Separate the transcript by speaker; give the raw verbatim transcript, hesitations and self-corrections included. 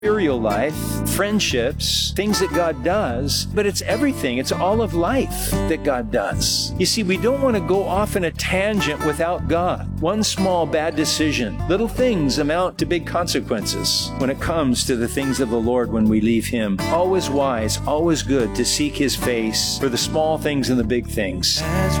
Speaker 1: material life, friendships, things that God does, but it's everything. It's all of life that God does. You see, we don't want to go off in a tangent without God. One small bad decision, little things amount to big consequences when it comes to the things of the Lord when we leave Him. Always wise, always good to seek His face for the small things and the big things.